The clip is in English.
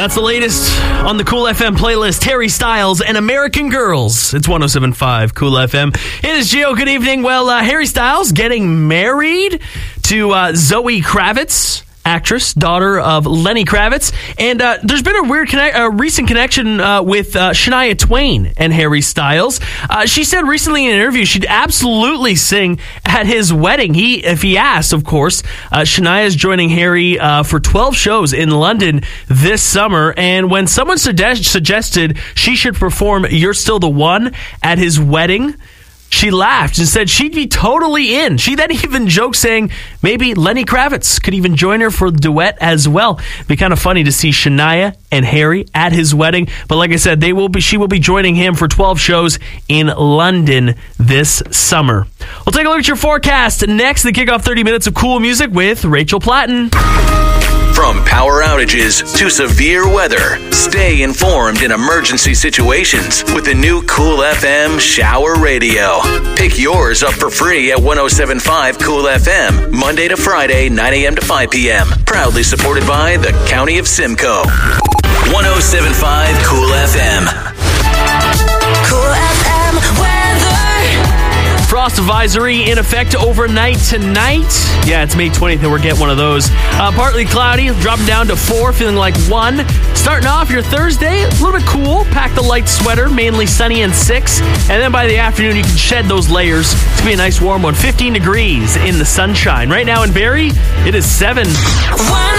That's the latest on the Cool FM playlist. Harry Styles and American Girls. It's 107.5 Cool FM. It is Gio. Good evening. Well, Harry Styles getting married to Zoe Kravitz, actress, daughter of Lenny Kravitz. And there's been a weird recent connection with Shania Twain and Harry Styles. She said recently in an interview she'd absolutely sing at his wedding. If he asked, of course. Shania is joining Harry for 12 shows in London this summer. And when someone suggested she should perform You're Still the One at his wedding, she laughed and said she'd be totally in. She then even joked, saying maybe Lenny Kravitz could even join her for the duet as well. It'd be kind of funny to see Shania and Harry at his wedding. But like I said, she will be joining him for 12 shows in London this summer. We'll take a look at your forecast next to kick off 30 minutes of cool music with Rachel Platten. From power outages to severe weather, stay informed in emergency situations with the new Cool FM Shower Radio. Pick yours up for free at 107.5 Cool FM, Monday to Friday, 9 a.m. to 5 p.m. Proudly supported by the County of Simcoe. 107.5 Cool FM. Cool FM weather. Frost advisory in effect overnight tonight. Yeah, it's May 20th and we're getting one of those. Partly cloudy, dropping down to 4, feeling like 1. Starting off your Thursday, a little bit cool. Pack the light sweater, mainly sunny and 6. And then by the afternoon, you can shed those layers. It's going to be a nice warm one. 15 degrees in the sunshine. Right now in Barrie, it is 7.